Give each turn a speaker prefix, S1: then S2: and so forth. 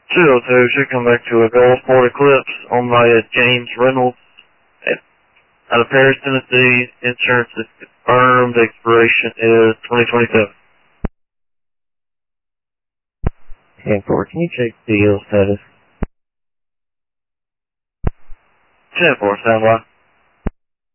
S1: 202 should come back to a Gulfport Eclipse on by James Reynolds out of Paris, Tennessee. Insurance is confirmed. Expiration is 2027.
S2: 10-4, can you check the status?
S1: 10-4, stand by.